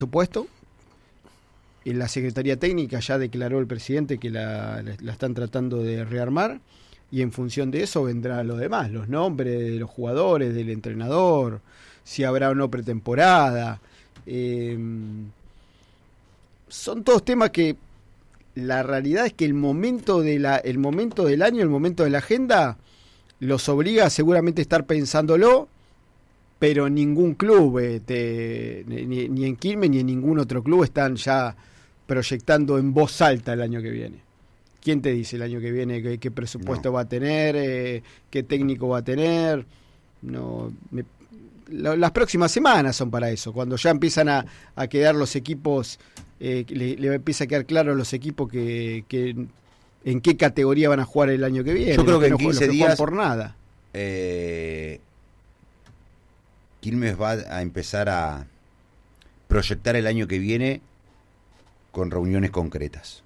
supuesto. En la Secretaría Técnica ya declaró el presidente que la están tratando de rearmar, y en función de eso vendrá lo demás, los nombres de los jugadores, del entrenador, si habrá o no pretemporada. Son todos temas que la realidad es que el momento del año, el momento de la agenda los obliga a seguramente estar pensándolo, pero ningún club, ni en Quilmes ni en ningún otro club están ya proyectando en voz alta el año que viene. ¿Quién te dice el año que viene qué presupuesto va a tener, qué técnico va a tener? Las próximas semanas son para eso, cuando ya empiezan a quedar los equipos, le empieza a quedar claro a los equipos que en qué categoría van a jugar el año que viene. Yo creo que en 15 días por nada. Quilmes va a empezar a proyectar el año que viene con reuniones concretas.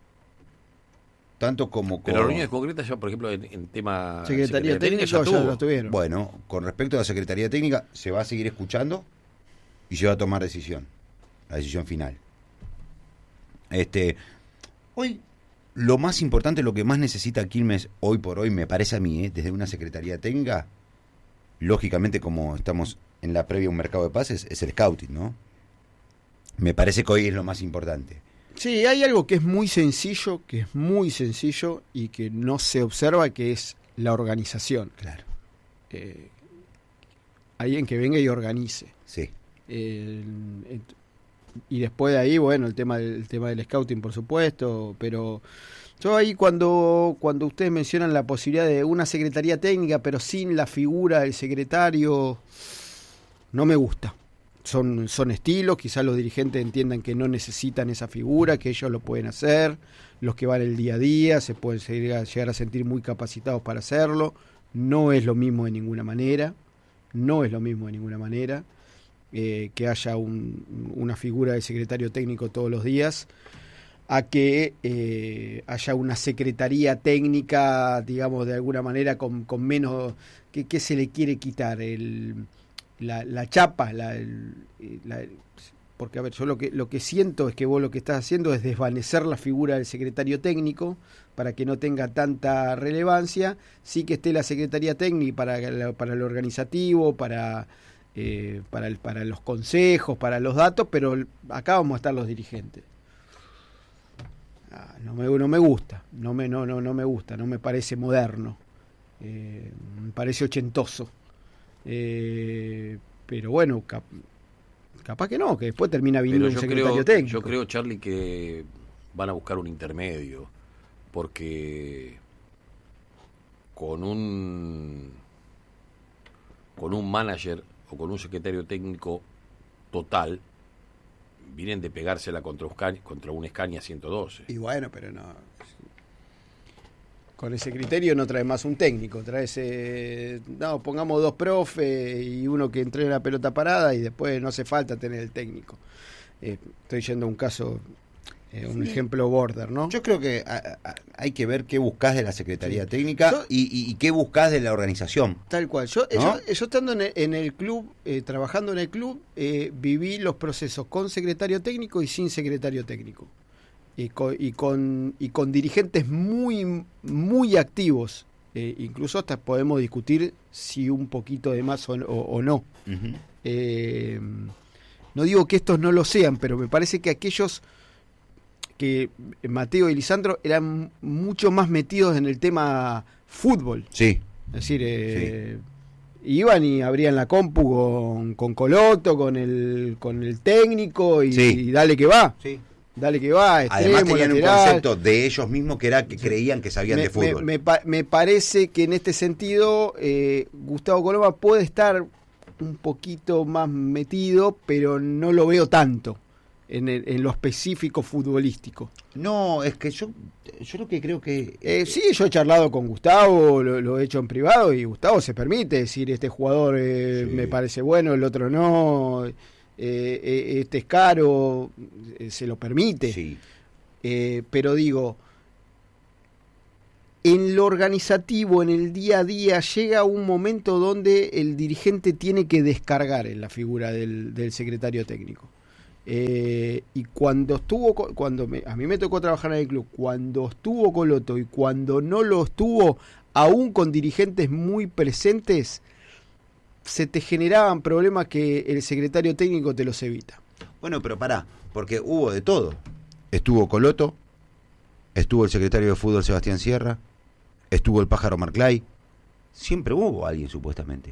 Tanto como Pero reuniones concretas ya, por ejemplo, en tema Secretaría Técnica ya lo tuvieron. Bueno, con respecto a la Secretaría Técnica, se va a seguir escuchando y se va a tomar la decisión final. Hoy, lo más importante, lo que más necesita Quilmes hoy por hoy, me parece a mí, desde una Secretaría Técnica, lógicamente, como estamos en la previa a un mercado de pases, es el scouting, ¿no? Me parece que hoy es lo más importante. Sí, hay algo que es muy sencillo y que no se observa, que es la organización. Claro. Alguien que venga y organice. Sí. Y después de ahí, bueno, el tema del scouting, por supuesto, pero yo ahí cuando ustedes mencionan la posibilidad de una secretaría técnica, pero sin la figura del secretario, no me gusta. Son estilos, quizás los dirigentes entiendan que no necesitan esa figura, que ellos lo pueden hacer, los que van el día a día se pueden llegar a sentir muy capacitados para hacerlo. No es lo mismo de ninguna manera, que haya una figura de secretario técnico todos los días, a que haya una secretaría técnica, digamos, de alguna manera con menos, que se le quiere quitar la chapa, porque a ver, yo lo que siento es que vos lo que estás haciendo es desvanecer la figura del secretario técnico para que no tenga tanta relevancia. Sí que esté la secretaría técnica para lo organizativo, para los consejos, para los datos, pero acá vamos a estar los dirigentes. No me gusta, no me gusta, no me parece moderno, me parece ochentoso. Pero bueno, capaz que no, que después termina viniendo un secretario técnico. Yo creo, Charlie, que van a buscar un intermedio, porque con un manager o con un secretario técnico total vienen de pegársela contra un Scania 112. Y bueno, pero no, con ese criterio no traes más un técnico, pongamos dos profes y uno que entrene la pelota parada, y después no hace falta tener el técnico. Estoy yendo a un caso, un ejemplo border, ¿no? Yo creo que hay que ver qué buscás de la Secretaría Técnica y qué buscás de la organización. Tal cual. Yo estando en el club, trabajando en el club, viví los procesos con secretario técnico y sin secretario técnico. Y con dirigentes muy, muy activos. Incluso hasta podemos discutir si un poquito de más o no. Uh-huh. No digo que estos no lo sean, pero me parece que aquellos que Mateo y Lisandro eran mucho más metidos en el tema fútbol. Sí. Es decir, iban y abrían la compu con Coloto, con el técnico y dale que va. Sí. Dale que va, extremo, además tenían lateral. Un concepto de ellos mismos que era que creían que sabían de fútbol. Me parece que en este sentido Gustavo Coloma puede estar un poquito más metido, pero no lo veo tanto en lo específico futbolístico. No, es que yo lo que creo que... sí, yo he charlado con Gustavo, lo he hecho en privado, y Gustavo se permite decir, este jugador me parece bueno, el otro no... este es caro, se lo permite. Sí. Pero digo, en lo organizativo, en el día a día, llega un momento donde el dirigente tiene que descargar en la figura del secretario técnico. Y cuando estuvo, a mí me tocó trabajar en el club, cuando estuvo Coloto y cuando no lo estuvo, aún con dirigentes muy presentes, se te generaban problemas que el secretario técnico te los evita. Bueno, pero pará, porque hubo de todo. Estuvo Coloto, estuvo el secretario de fútbol Sebastián Sierra, estuvo el pájaro Marclay. Siempre hubo alguien, supuestamente.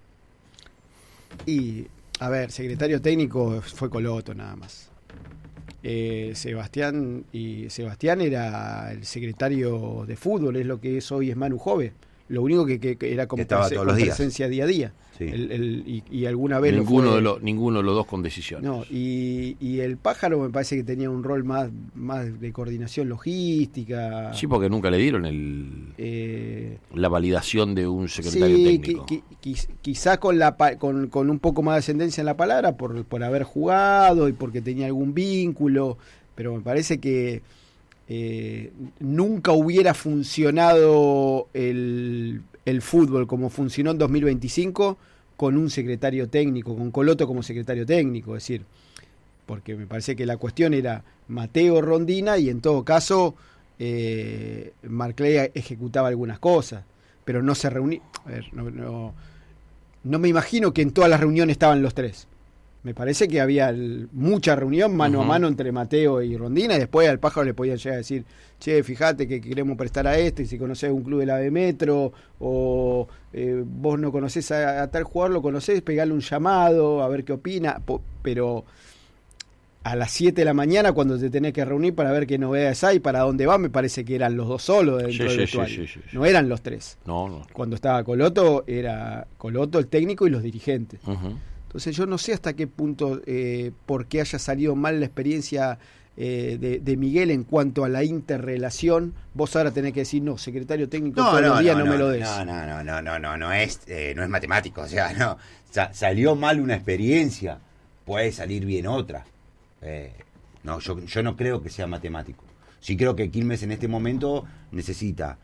Y, a ver, secretario técnico fue Coloto nada más. Sebastián era el secretario de fútbol, es lo que es hoy es Manu Jove. Lo único que era como estaba todos los días. presencia día a día. Sí. Y alguna vez ninguno de los dos con decisiones. No, y el pájaro me parece que tenía un rol más de coordinación logística. Sí, porque nunca le dieron la validación de un secretario técnico. Quizás con un poco más de ascendencia en la palabra por haber jugado y porque tenía algún vínculo, pero me parece que nunca hubiera funcionado el fútbol como funcionó en 2025 con un secretario técnico, con Coloto como secretario técnico, es decir, porque me parece que la cuestión era Mateo Rondina y en todo caso Marclay ejecutaba algunas cosas, pero no se reunía. A ver, no me imagino que en todas las reuniones estaban los tres. Me parece que había mucha reunión mano a mano entre Mateo y Rondina, y después al pájaro le podían llegar a decir, che, fíjate que queremos prestar a esto, y si conocés un club de la B Metro, o vos no conocés a tal jugador, lo conocés, pegale un llamado, a ver qué opina, pero a las 7 de la mañana cuando te tenés que reunir para ver qué novedades hay, para dónde va, me parece que eran los dos solos dentro del vestuario. Sí. No eran los tres. No. Cuando estaba Coloto, era Coloto el técnico y los dirigentes. Entonces yo no sé hasta qué punto, por qué haya salido mal la experiencia de Miguel en cuanto a la interrelación. Vos ahora tenés que decir, no, secretario técnico todos los días no me lo des. No es matemático, o sea, no. Salió mal una experiencia, puede salir bien otra. No, yo no creo que sea matemático. Sí creo que Quilmes en este momento necesita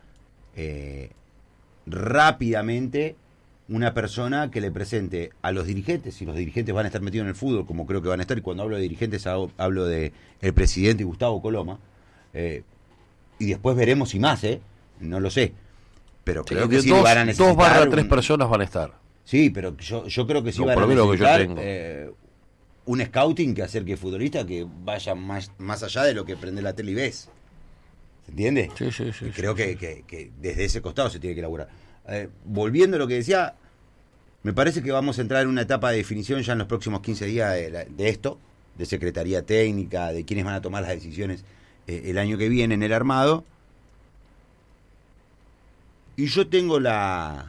rápidamente una persona que le presente a los dirigentes, si los dirigentes van a estar metidos en el fútbol, como creo que van a estar, y cuando hablo de dirigentes hablo de el presidente Gustavo Coloma, y después veremos si más, no lo sé, pero creo que sí van a necesitar 2/3 personas van a estar. Sí, pero yo creo que sí van a necesitar un scouting que acerque futbolista que vaya más allá de lo que prende la tele y ves. ¿Se entiende? Sí. Creo que desde ese costado se tiene que elaborar. Volviendo a lo que decía, me parece que vamos a entrar en una etapa de definición ya en los próximos 15 días de esto, de secretaría técnica, de quiénes van a tomar las decisiones el año que viene en el armado. Y yo tengo iba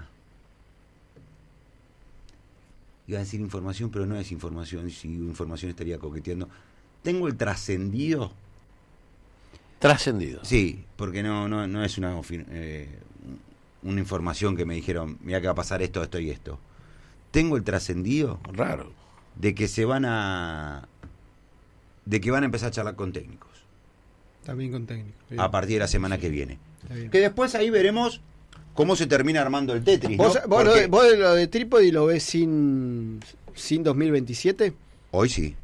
a decir información, pero no es información, si información estaría coqueteando. Tengo el trascendido. Trascendido. Sí, porque no es una información que me dijeron, mira que va a pasar esto y esto. Tengo el trascendido raro de que van a empezar a charlar con técnicos. También con técnicos. A partir de la semana que viene. Que después ahí veremos cómo se termina armando el Tetris. ¿Vos lo de Trípodi lo ves sin 2027? Hoy sí.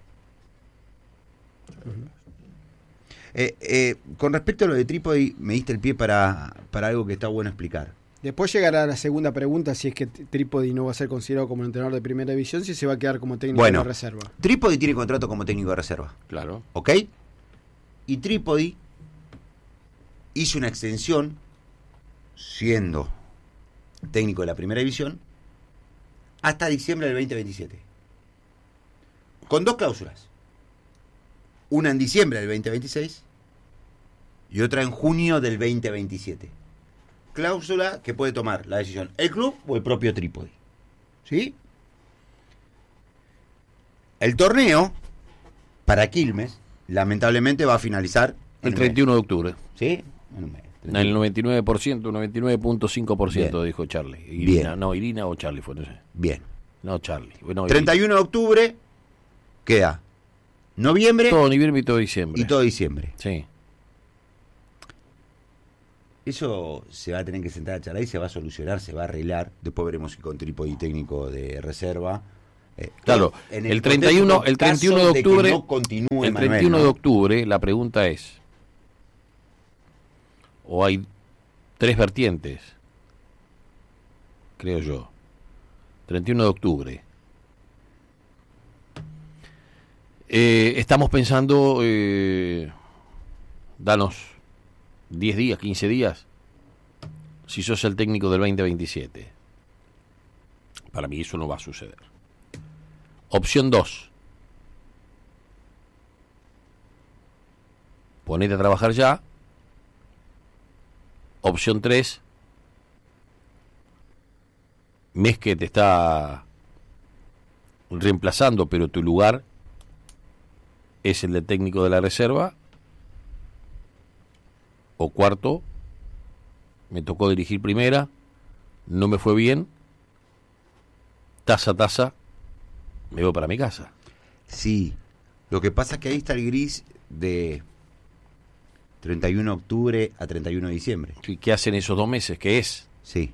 Con respecto a lo de Trípodi, me diste el pie para algo que está bueno explicar. Después llegará la segunda pregunta, si es que Trípodi no va a ser considerado como entrenador de primera división, si se va a quedar como técnico de reserva. Trípodi tiene contrato como técnico de reserva. Claro. ¿Ok? Y Trípodi hizo una extensión, siendo técnico de la primera división, hasta diciembre del 2027. Con 2 cláusulas. Una en diciembre del 2026 y otra en junio del 2027. Cláusula que puede tomar la decisión el club o el propio Trípodi. ¿Sí? El torneo para Quilmes lamentablemente va a finalizar el 31 de octubre. ¿Sí? El 99%, 99.5% dijo Charlie. Irina, Bien. No, Irina o Charlie fue, no sé. Bien. No, Charlie. Bueno, 31 de octubre queda noviembre. Todo noviembre y todo diciembre. Y todo diciembre. Sí. Eso se va a tener que sentar a charlar y se va a solucionar, se va a arreglar. Después veremos si con Trípodi técnico de reserva Claro, en el 31 de octubre, que no continúe el Manuel, 31 ¿no? de octubre, la pregunta es, o hay tres vertientes, creo yo. 31 de octubre. Estamos pensando, danos 10 días, 15 días, si sos el técnico del 2027. Para mí eso no va a suceder. Opción 2. Ponete a trabajar ya. Opción 3. Mes que te está reemplazando, pero tu lugar es el de técnico de la reserva. O cuarto, me tocó dirigir primera, no me fue bien, taza, me voy para mi casa. Sí, lo que pasa es que ahí está el gris de 31 de octubre a 31 de diciembre. ¿Qué hacen esos 2 meses? ¿Qué es? Sí.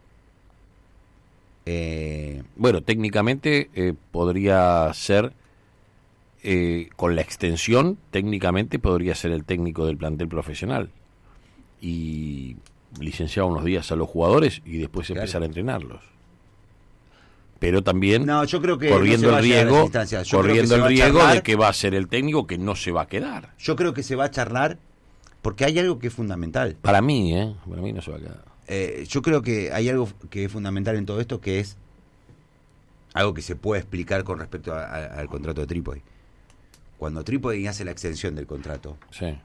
Bueno, técnicamente podría ser, con la extensión, técnicamente podría ser el técnico del plantel profesional y licenciar unos días a los jugadores y después Claro. empezar a entrenarlos. Pero también No, yo creo que corriendo no se el va a llegar a riesgo, esa instancia. Yo creo que corriendo se el va a riesgo charlar. de que va a ser el técnico que no se va a quedar. Yo creo que se va a charlar porque hay algo que es fundamental. Para mí no se va a quedar. Yo creo que hay algo que es fundamental en todo esto, que es algo que se puede explicar con respecto al contrato de Trípodi. Cuando Trípodi hace la extensión del contrato, Sí.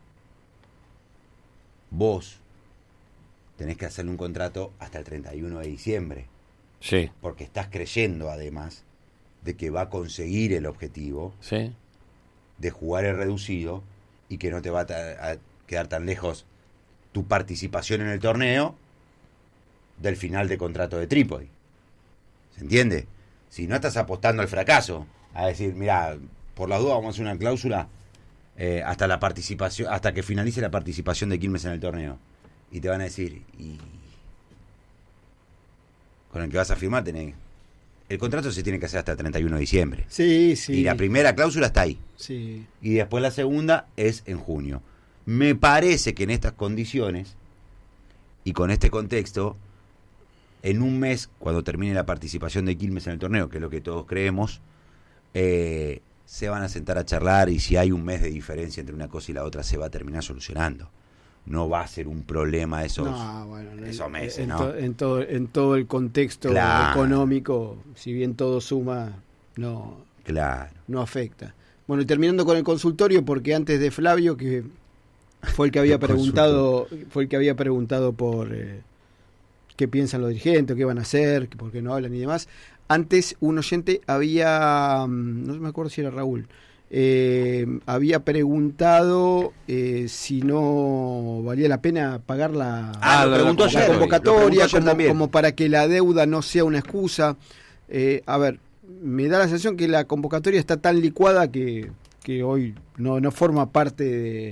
vos tenés que hacerle un contrato hasta el 31 de diciembre, Sí, porque estás creyendo además de que va a conseguir el objetivo sí. de jugar el reducido y que no te va a quedar tan lejos tu participación en el torneo del final de contrato de Trípodi. ¿Se entiende? Si no estás apostando al fracaso, a decir, mira, por las dudas vamos a hacer una cláusula hasta la participación, hasta que finalice la participación de Quilmes en el torneo. Y te van a decir, y con el que vas a firmar tenés. El contrato se tiene que hacer hasta el 31 de diciembre. Sí, sí. Y la primera cláusula está ahí. Sí. Y después la segunda es en junio. Me parece que en estas condiciones y con este contexto, en un mes, cuando termine la participación de Quilmes en el torneo, que es lo que todos creemos, se van a sentar a charlar y si hay un mes de diferencia entre una cosa y la otra, se va a terminar solucionando. No va a ser un problema esos meses, ¿no? En todo el contexto Claro. económico, si bien todo suma, no Claro. afecta. Bueno, y terminando con el consultorio, porque antes de Flavio, que fue el que había preguntado por qué piensan los dirigentes, qué van a hacer, por qué no hablan y demás. Antes un oyente había, no me acuerdo si era Raúl, había preguntado si no valía la pena pagar la convocatoria como para que la deuda no sea una excusa. A ver, me da la sensación que la convocatoria está tan licuada que hoy no forma parte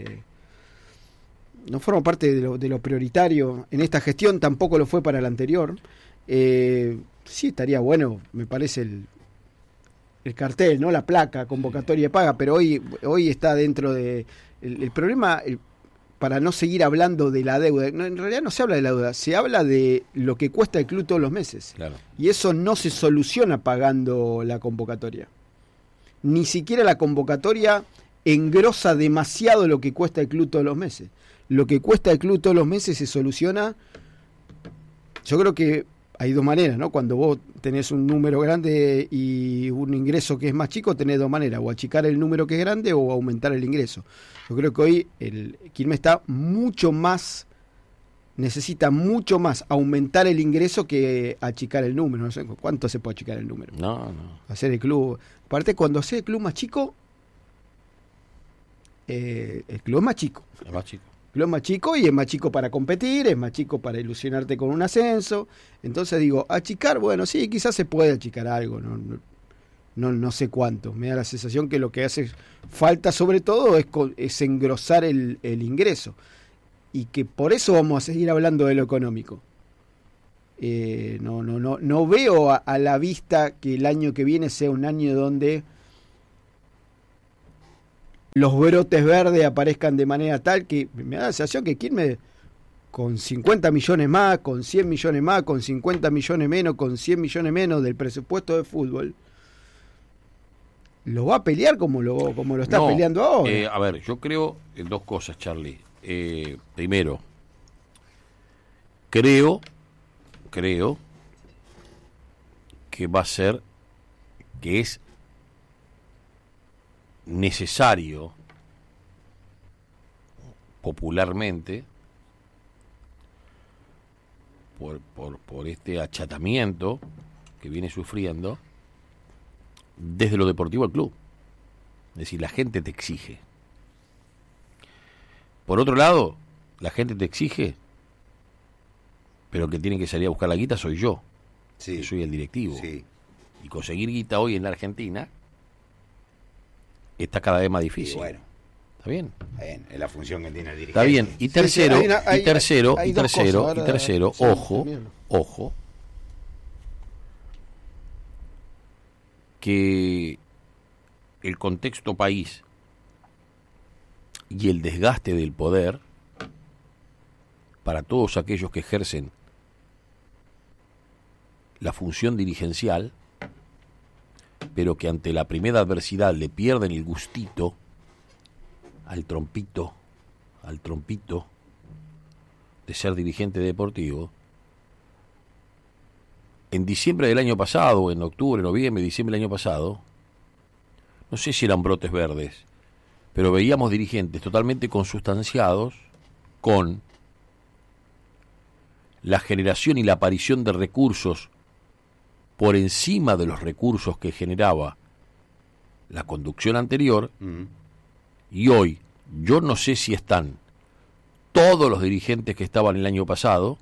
de lo prioritario en esta gestión, tampoco lo fue para la anterior. Sí estaría bueno, me parece el cartel, ¿no? La placa, convocatoria paga, pero hoy está dentro de el problema, para no seguir hablando de la deuda. No, en realidad no se habla de la deuda, se habla de lo que cuesta el club todos los meses. Claro. Y eso no se soluciona pagando la convocatoria. Ni siquiera la convocatoria engrosa demasiado lo que cuesta el club todos los meses. Lo que cuesta el club todos los meses se soluciona. Yo creo que hay dos maneras, ¿no? Cuando vos tenés un número grande y un ingreso que es más chico, tenés dos maneras: o achicar el número que es grande o aumentar el ingreso. Yo creo que hoy el Quilmes está necesita mucho más aumentar el ingreso que achicar el número. No sé cuánto se puede achicar el número. No. Hacer el club. Aparte, cuando hace el club más chico, el club es más chico. Es más chico. El club es más chico y es más chico para competir, es más chico para ilusionarte con un ascenso. Entonces digo, achicar, bueno, sí, quizás se puede achicar algo, no sé cuánto. Me da la sensación que lo que hace falta sobre todo es engrosar el ingreso. Y que por eso vamos a seguir hablando de lo económico. No veo a la vista que el año que viene sea un año donde los brotes verdes aparezcan de manera tal que me da la sensación que Quilmes, con 50 millones más, con 100 millones más, con 50 millones menos, con 100 millones menos del presupuesto de fútbol, lo va a pelear como lo está peleando ahora. A ver, yo creo en dos cosas, Charlie. Primero, creo que es necesario popularmente por este achatamiento que viene sufriendo desde lo deportivo al club. Es decir, la gente te exige. Por otro lado, la gente te exige, pero el que tiene que salir a buscar la guita soy yo, Sí. que soy el directivo. Sí. Y conseguir guita hoy en la Argentina está cada vez más difícil. Y bueno, ¿Está bien? es la función que tiene el dirigente. Está bien. Y tercero, hay dos cosas, ahora, sí, ojo, también. Que el contexto país y el desgaste del poder para todos aquellos que ejercen la función dirigencial, pero que ante la primera adversidad le pierden el gustito al trompito de ser dirigente deportivo. En diciembre del año pasado, en octubre, noviembre, diciembre del año pasado, no sé si eran brotes verdes, pero veíamos dirigentes totalmente consustanciados con la generación y la aparición de recursos por encima de los recursos que generaba la conducción anterior. Y hoy, yo no sé si están todos los dirigentes que estaban el año pasado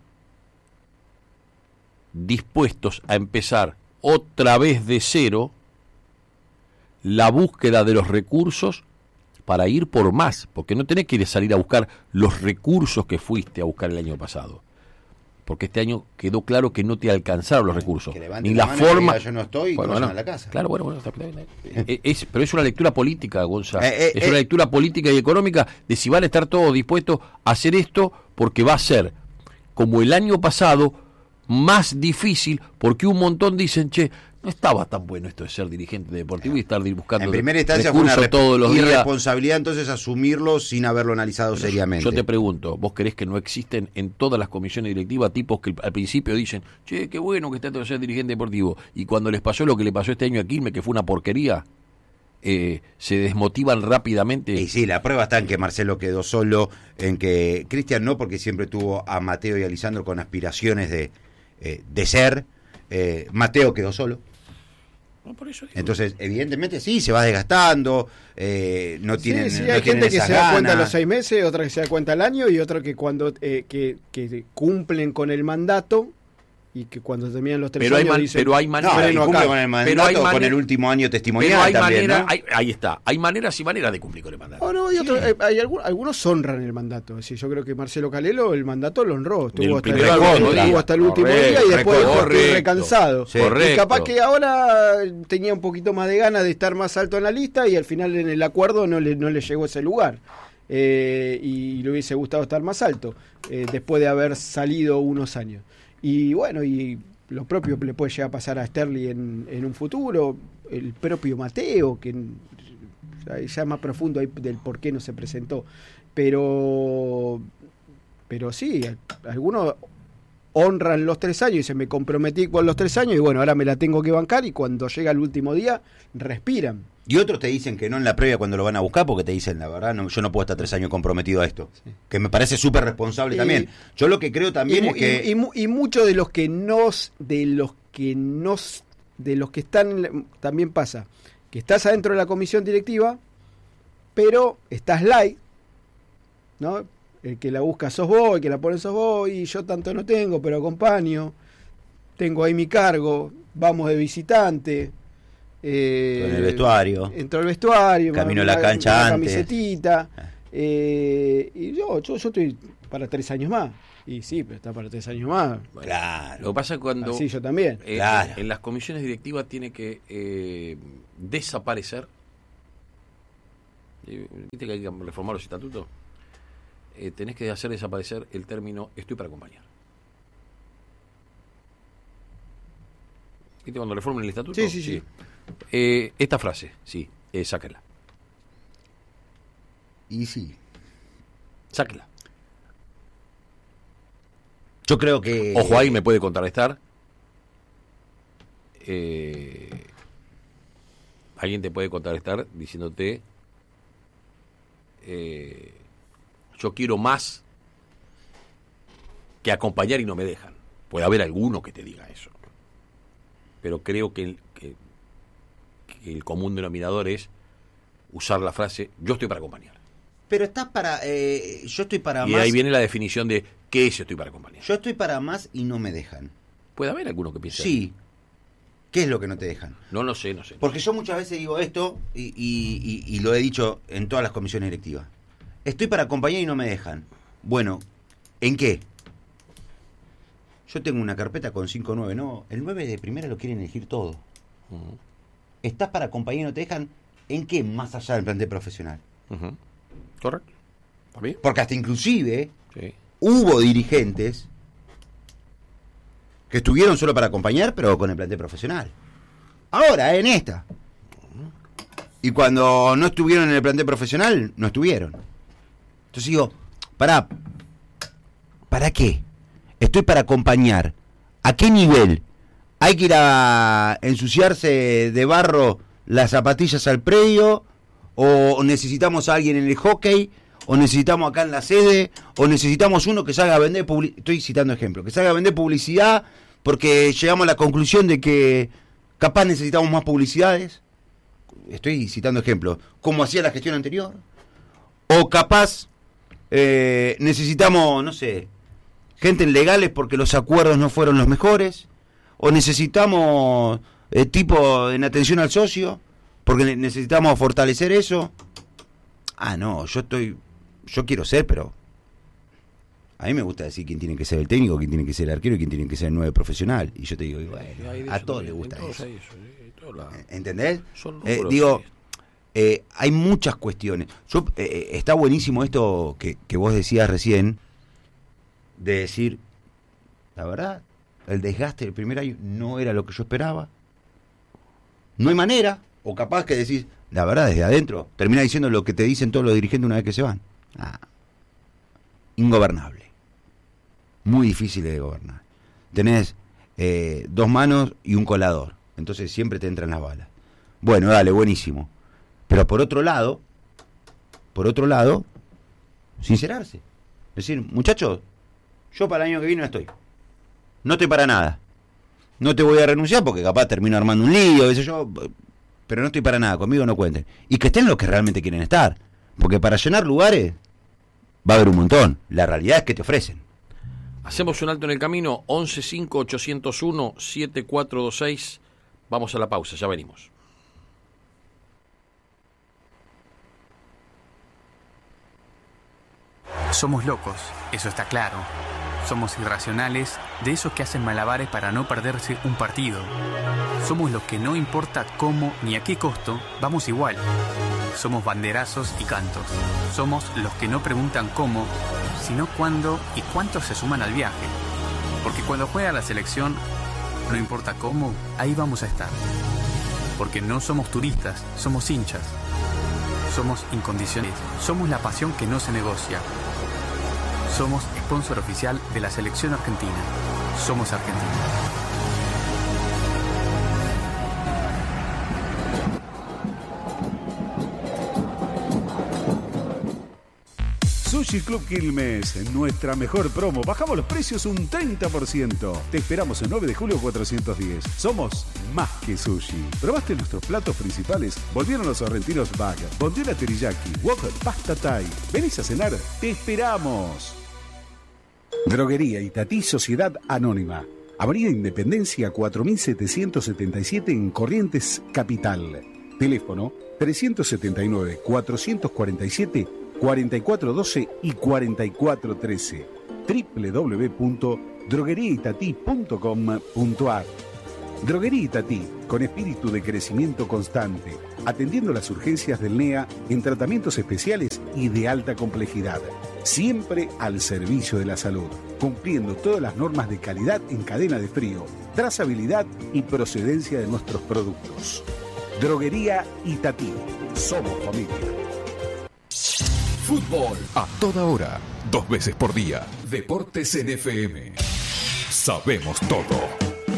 dispuestos a empezar otra vez de cero la búsqueda de los recursos para ir por más, porque no tenés que ir a salir a buscar los recursos que fuiste a buscar el año pasado, porque este año quedó claro que no te alcanzaron los recursos, ni la forma. Yo no estoy, bueno, a la casa. Claro, está bien. Pero es una lectura política, Gonzalo. Es una lectura política y económica de si van a estar todos dispuestos a hacer esto, porque va a ser, como el año pasado, más difícil, porque un montón dicen, che, no estaba tan bueno esto de ser dirigente deportivo y estar buscando en primera instancia fue una todos los días. Irresponsabilidad entonces asumirlo sin haberlo analizado seriamente. Yo te pregunto, ¿vos creés que no existen en todas las comisiones directivas tipos que al principio dicen, che, qué bueno que está todo ser dirigente deportivo, y cuando les pasó lo que le pasó este año a Quilmes, que fue una porquería, se desmotivan rápidamente? Y sí, la prueba está en que Marcelo quedó solo, en que Cristian no, porque siempre tuvo a Mateo y a Lisandro con aspiraciones de ser. Mateo quedó solo. No, por eso digo. Entonces, evidentemente sí, se va desgastando, no tienen. Sí, no hay tienen gente que esas se da cuenta a ganas. los 6 meses, otra que se da cuenta al año y otra que cuando que cumplen con el mandato y que cuando terminan los 3 años dicen, pero hay maneras. No, y cumple acá. con el mandato, con el último año testimonial pero hay también, manera, ¿no? ahí está, hay maneras y maneras de cumplir con el mandato. Algunos honran el mandato. Es decir, yo creo que Marcelo Calelo el mandato lo honró. Estuvo hasta el último día y después dijo, estoy recansado. Sí. Y capaz que ahora tenía un poquito más de ganas de estar más alto en la lista y al final en el acuerdo no le llegó ese lugar. Y le hubiese gustado estar más alto después de haber salido unos años. Y bueno, y lo propio le puede llegar a pasar a Sterling en un futuro, el propio Mateo, que ya es más profundo ahí del por qué no se presentó. Pero sí, algunos honran los 3 años y dicen, me comprometí con los 3 años y bueno, ahora me la tengo que bancar, y cuando llega el último día, respiran. Y otros te dicen que no en la previa cuando lo van a buscar, porque te dicen, la verdad, no, yo no puedo estar 3 años comprometido a esto. Sí. Que me parece súper responsable también. Yo lo que creo también es que... Y muchos de los que están, también pasa, que estás adentro de la comisión directiva, pero estás light, ¿no? El que la busca sos vos, el que la pone sos vos, y yo tanto no tengo, pero acompaño, tengo ahí mi cargo, vamos de visitante. Con el vestuario. Entro al vestuario. Camino a la cancha una antes. Camisetita. Y yo estoy para 3 años más. Y sí, pero está para 3 años más. Bueno, Claro. lo que pasa es cuando Así yo también. Claro. en las comisiones directivas tiene que desaparecer. ¿Viste que hay que reformar los estatutos? Tenés que hacer desaparecer el término estoy para acompañar. ¿Viste cuando reformen el estatuto? Sí. Esta frase, sí, sáquenla. Y sí. Sáquenla. Yo creo que... Ojo, ahí me puede contrarrestar. Alguien te puede contrarrestar diciéndote yo quiero más que acompañar y no me dejan. Puede haber alguno que te diga eso. Pero creo que el común denominador es usar la frase yo estoy para acompañar. Pero estás para... yo estoy para Y más... ahí viene la definición de qué es estoy para acompañar. Yo estoy para más y no me dejan. Puede haber alguno que piense Sí. ¿Qué es lo que no te dejan? No sé. Porque yo muchas veces digo esto y lo he dicho en todas las comisiones directivas. Estoy para acompañar y no me dejan. Bueno, ¿en qué? Yo tengo una carpeta con 5 9. No, el 9 de primera lo quieren elegir todo. Uh-huh. ¿Estás para acompañar y no te dejan? ¿En qué más allá del plantel profesional? Uh-huh. ¿Correcto? ¿Está bien? Porque hasta inclusive Sí. hubo dirigentes que estuvieron solo para acompañar, pero con el plantel profesional. Ahora, en esta. Y cuando no estuvieron en el plantel profesional, no estuvieron. Entonces digo, ¿para qué? Estoy para acompañar. ¿A qué nivel? ¿Hay que ir a ensuciarse de barro las zapatillas al predio? ¿O necesitamos a alguien en el hockey? ¿O necesitamos acá en la sede? ¿O necesitamos uno que salga a vender publicidad? Estoy citando ejemplos. Que salga a vender publicidad porque llegamos a la conclusión de que capaz necesitamos más publicidades. Estoy citando ejemplos. Como hacía la gestión anterior. O capaz necesitamos, no sé, gente en legales porque los acuerdos no fueron los mejores. O necesitamos tipo en atención al socio porque necesitamos fortalecer eso. Ah, no, yo quiero ser, pero a mí me gusta decir quién tiene que ser el técnico, quién tiene que ser el arquero y quién tiene que ser el 9 profesional. Y yo te digo, bueno, a todos les gusta eso. ¿Entendés? Digo, hay muchas cuestiones. Está buenísimo esto que vos decías recién, de decir, la verdad, el desgaste del primer año no era lo que yo esperaba. No hay manera, o capaz que decís, la verdad, desde adentro, termina diciendo lo que te dicen todos los dirigentes una vez que se van. Ingobernable. Muy difícil de gobernar. Tenés 2 manos y un colador. Entonces siempre te entran las balas. Bueno, dale, buenísimo. Pero por otro lado, sincerarse. Decir, muchachos, yo para el año que viene no estoy. No estoy para nada. No te voy a renunciar porque capaz termino armando un lío, qué sé yo, pero no estoy para nada, conmigo no cuenten. Y que estén los que realmente quieren estar. Porque para llenar lugares va a haber un montón. La realidad es que te ofrecen. Hacemos un alto en el camino, 1158017426. Vamos a la pausa, ya venimos. Somos locos, eso está claro. Somos irracionales, de esos que hacen malabares para no perderse un partido. Somos los que no importa cómo ni a qué costo, vamos igual. Somos banderazos y cantos. Somos los que no preguntan cómo, sino cuándo y cuántos se suman al viaje. Porque cuando juega la selección, no importa cómo, ahí vamos a estar. Porque no somos turistas, somos hinchas. Somos incondicionales. Somos la pasión que no se negocia. Somos sponsor oficial de la selección argentina. Somos Argentina. Sushi Club Quilmes, nuestra mejor promo. Bajamos los precios un 30%. Te esperamos el 9 de julio 410. Somos más que sushi. ¿Probaste nuestros platos principales? Volvieron los sorrentinos bag, bondiola teriyaki, wok, pasta thai. ¿Venís a cenar? ¡Te esperamos! Droguería Itatí Sociedad Anónima. Avenida Independencia 4777 en Corrientes, Capital. Teléfono 379-447 4412 y 4413. www.drogueriaitatí.com.ar. Droguería Itatí, con espíritu de crecimiento constante, atendiendo las urgencias del NEA en tratamientos especiales y de alta complejidad, siempre al servicio de la salud, cumpliendo todas las normas de calidad en cadena de frío, trazabilidad y procedencia de nuestros productos. Droguería Itatí, somos familia. Fútbol a toda hora, 2 veces por día. Deportes en FM. Sabemos todo.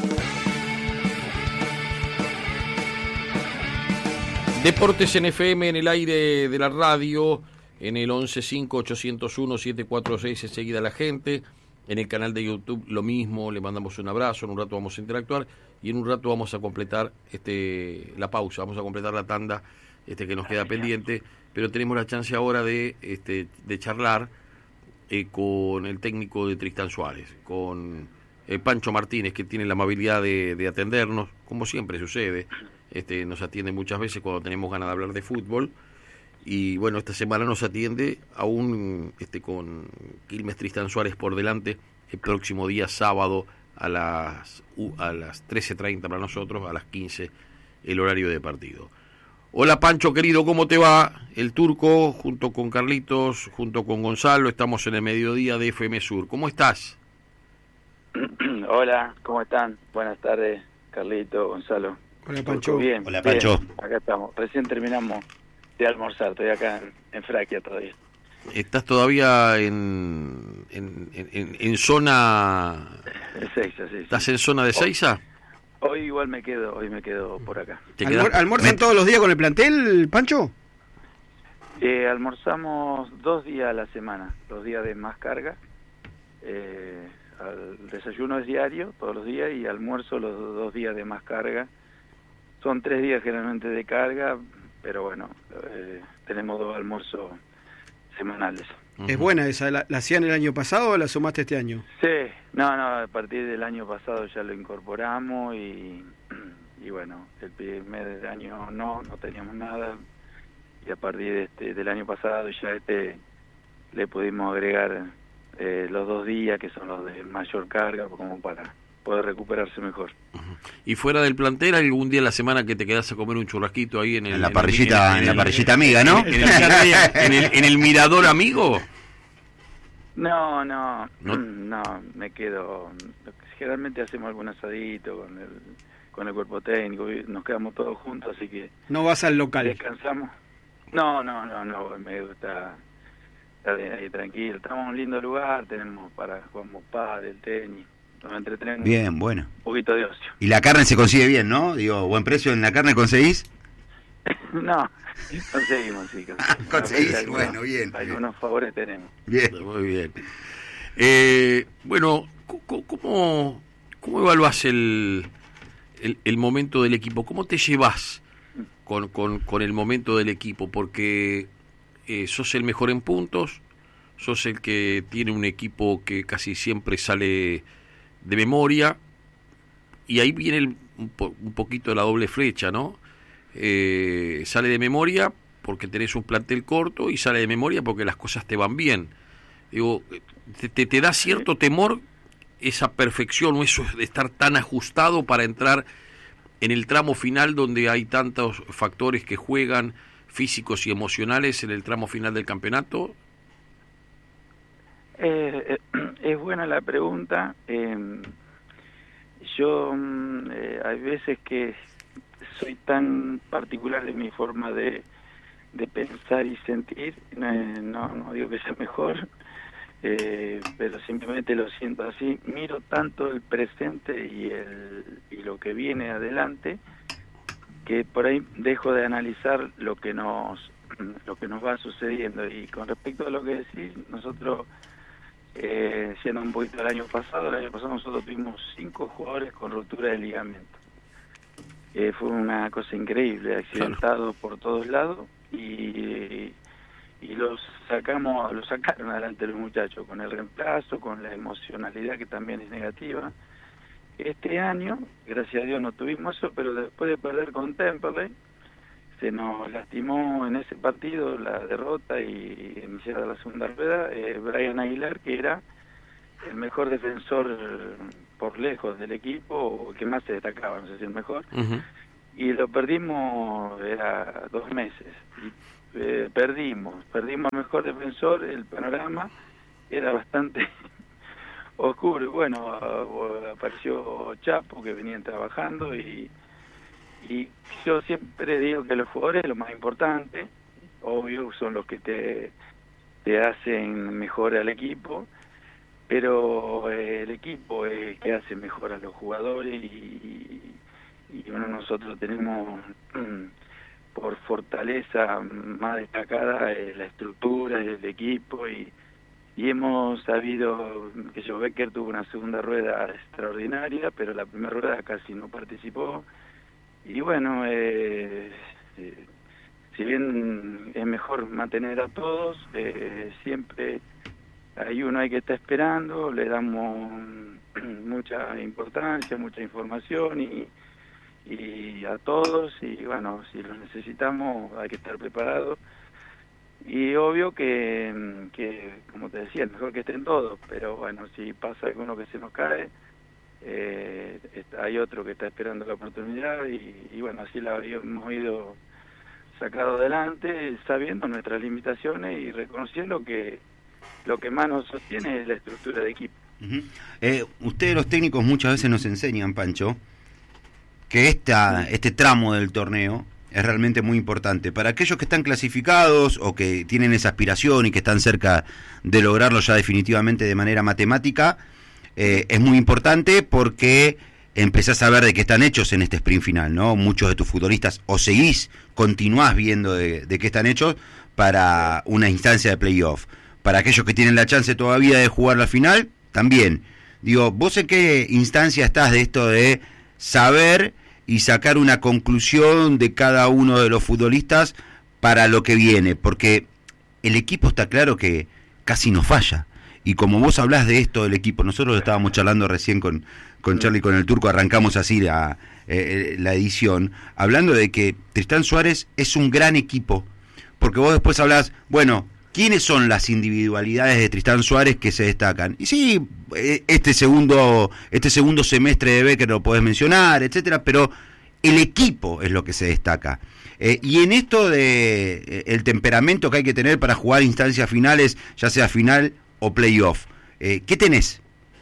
Deportes en FM, en el aire de la radio, en el 115801-746, enseguida la gente. En el canal de YouTube lo mismo, le mandamos un abrazo, en un rato vamos a interactuar y en un rato vamos a completar la pausa, vamos a completar la tanda que nos queda pendiente, pero tenemos la chance ahora de charlar con el técnico de Tristán Suárez, con Pancho Martínez, que tiene la amabilidad de atendernos, como siempre sucede. Nos atiende muchas veces cuando tenemos ganas de hablar de fútbol, y bueno, esta semana nos atiende aún con Quilmes Tristán Suárez por delante, el próximo día sábado a las 13:30 para nosotros, a las 15 el horario de partido. Hola Pancho querido, ¿cómo te va? El Turco, junto con Carlitos, junto con Gonzalo, estamos en el mediodía de FM Sur. ¿Cómo estás? Hola, ¿cómo están? Buenas tardes, Carlito, Gonzalo. Hola Pancho. Bien, Hola Pancho. bien, acá estamos. Recién terminamos de almorzar, estoy acá en Fraquia todavía. ¿Estás todavía en zona... Seiza, sí. ¿Estás en zona de Seiza? Hoy igual me quedo por acá. ¿Almuerzan todos los días con el plantel, Pancho? Almorzamos 2 días a la semana, 2 días de más carga. El desayuno es diario, todos los días, y almuerzo los 2 días de más carga. Son 3 días generalmente de carga, pero bueno, tenemos 2 almuerzos semanales. Es buena esa, ¿la hacían el año pasado o la sumaste este año? Sí, no, a partir del año pasado ya lo incorporamos y bueno, el primer año no teníamos nada, y a partir del año pasado ya le pudimos agregar los 2 días que son los de mayor carga, como para poder recuperarse mejor. ¿Y fuera del plantel algún día en la semana que te quedas a comer un churrasquito ahí en la parrillita amiga, ¿no? En el mirador amigo? No, me quedo. Generalmente hacemos algún asadito con el cuerpo técnico, nos quedamos todos juntos, así que... ¿No vas al local? ¿Descansamos? No, me gusta estar ahí tranquilo. Estamos en un lindo lugar, jugamos pádel, tenis, nos entretenemos. Bien, bueno. Un poquito de ocio. Y la carne se consigue bien, ¿no? Digo, ¿buen precio en la carne conseguís? No, conseguimos, sí. Conseguís, bueno, bien. Algunos favores tenemos. Bien. Muy bien. Bueno, ¿cómo evaluás el momento del equipo? ¿Cómo te llevas con el momento del equipo? Porque sos el mejor en puntos, sos el que tiene un equipo que casi siempre sale de memoria, y ahí viene un poquito la doble flecha, ¿no? Sale de memoria porque tenés un plantel corto, y sale de memoria porque las cosas te van bien. Digo, ¿te da cierto temor esa perfección o eso de estar tan ajustado para entrar en el tramo final donde hay tantos factores que juegan, físicos y emocionales, en el tramo final del campeonato? Es buena la pregunta. Yo hay veces que soy tan particular de mi forma de pensar y sentir, no digo que sea mejor, pero simplemente lo siento así. Miro tanto el presente y lo que viene adelante, que por ahí dejo de analizar lo que nos va sucediendo. Y con respecto a lo que decís, nosotros, siendo un poquito el año pasado nosotros tuvimos 5 jugadores con ruptura de ligamento. Fue una cosa increíble, accidentados por todos lados, y los sacaron adelante los muchachos, con el reemplazo, con la emocionalidad que también es negativa. Este año, gracias a Dios, no tuvimos eso, pero después de perder con Temperley, se nos lastimó en ese partido la derrota y iniciada la segunda rueda, Brian Aguilar, que era el mejor defensor por lejos del equipo, o que más se destacaba, no sé si el mejor, y lo perdimos, era 2 meses, y perdimos al mejor defensor, el panorama era bastante oscuro, y bueno, apareció Chapo, que venían trabajando, y yo siempre digo que los jugadores es lo más importante, obvio, son los que te hacen mejor al equipo, pero el equipo es el que hace mejor a los jugadores, y bueno, nosotros tenemos por fortaleza más destacada la estructura del equipo, y hemos sabido que Becker tuvo una segunda rueda extraordinaria, pero la primera rueda casi no participó. Y bueno, si bien es mejor mantener a todos, siempre hay uno hay que estar esperando, le damos mucha importancia, mucha información y a todos, y bueno, si los necesitamos hay que estar preparados. Y obvio que como te decía, es mejor que estén todos, pero bueno, si pasa alguno que se nos cae, hay otro que está esperando la oportunidad, y bueno, así la hemos ido sacado adelante, sabiendo nuestras limitaciones y reconociendo que lo que más nos sostiene es la estructura de equipo. Ustedes los técnicos muchas veces nos enseñan, Pancho, que este tramo del torneo es realmente muy importante. Para aquellos que están clasificados o que tienen esa aspiración y que están cerca de lograrlo ya definitivamente de manera matemática, es muy importante porque empezás a ver de qué están hechos en este sprint final, ¿no? Muchos de tus futbolistas continuás viendo de qué están hechos para una instancia de playoff. Para aquellos que tienen la chance todavía de jugar la final, también. Digo, ¿vos en qué instancia estás de esto de saber y sacar una conclusión de cada uno de los futbolistas para lo que viene? Porque el equipo está claro que casi no falla. Y como vos hablás de esto del equipo, nosotros lo estábamos charlando recién con Charlie y con el Turco, arrancamos así la edición, hablando de que Tristán Suárez es un gran equipo, porque vos después hablás, bueno, ¿quiénes son las individualidades de Tristán Suárez que se destacan? Y sí, este segundo semestre de Becker lo podés mencionar, etcétera, pero el equipo es lo que se destaca. Y en esto de el temperamento que hay que tener para jugar instancias finales, ya sea final o playoff, ¿qué tenés?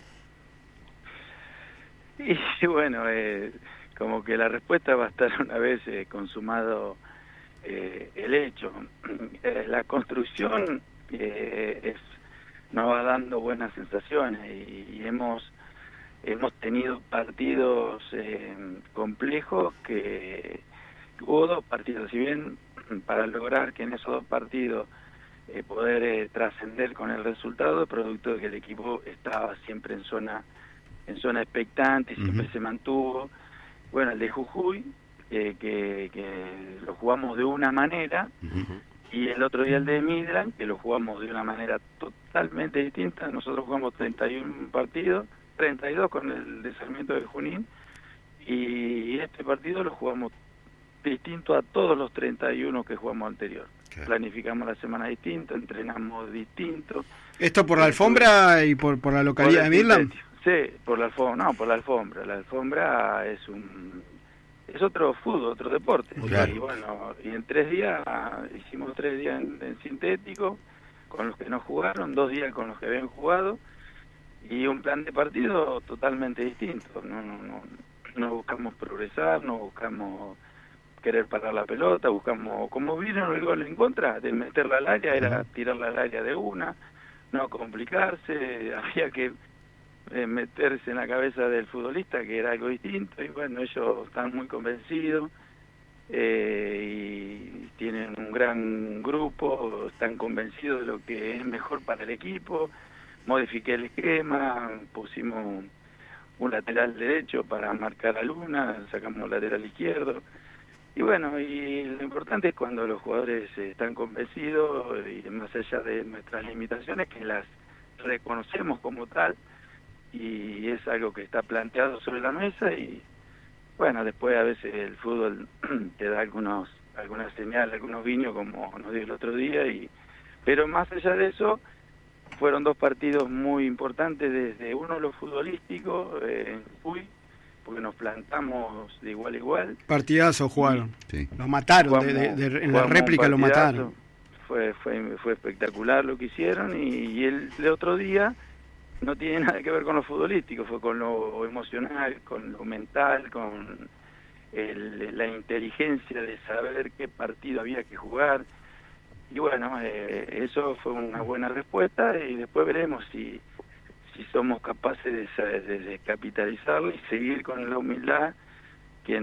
Y bueno, como que la respuesta va a estar una vez consumado el hecho. La construcción nos va dando buenas sensaciones, y hemos tenido partidos complejos, que hubo 2 partidos, si bien para lograr que en esos 2 partidos poder trascender con el resultado, producto de que el equipo estaba siempre en zona expectante, siempre se mantuvo. Bueno, el de Jujuy, que lo jugamos de una manera, y el otro día el de Midland, que lo jugamos de una manera totalmente distinta. Nosotros jugamos 31 partidos, 32 con el de Sarmiento de Junín, y este partido lo jugamos distinto a todos los 31 que jugamos anterior. Okay. Planificamos la semana distinta, entrenamos distinto. ¿Esto por la alfombra y por la localidad de Midland? Sí, por la alfombra. No, por la alfombra. La alfombra es otro fútbol, otro deporte. Claro. Y bueno, y en 3 días, hicimos 3 días en sintético, con los que no jugaron, 2 días con los que habían jugado, y un plan de partido totalmente distinto. No buscamos progresar, no buscamos querer parar la pelota, buscamos, como vieron el gol en contra, de meterla al área, era tirarla al área de una, no complicarse, había que meterse en la cabeza del futbolista, que era algo distinto, y bueno, ellos están muy convencidos, y tienen un gran grupo, están convencidos de lo que es mejor para el equipo. Modifiqué el esquema, pusimos un lateral derecho para marcar a Luna, sacamos lateral izquierdo, y bueno, y lo importante es cuando los jugadores están convencidos, y más allá de nuestras limitaciones, que las reconocemos como tal, y es algo que está planteado sobre la mesa. Y bueno, después a veces el fútbol te da algunos alguna señal, algunos guiños como nos dio el otro día, pero más allá de eso, fueron 2 partidos muy importantes, desde uno lo futbolístico, en Jujuy, porque nos plantamos de igual a igual. Partidazo jugaron. Sí. Lo mataron, Jugamos- en la jugamos réplica un lo partidazo. mataron. Fue espectacular lo que hicieron, y el otro día no tiene nada que ver con lo futbolístico, fue con lo emocional, con lo mental, con la inteligencia de saber qué partido había que jugar. Y bueno, eso fue una buena respuesta, y después veremos si somos capaces de capitalizarlo y seguir con la humildad que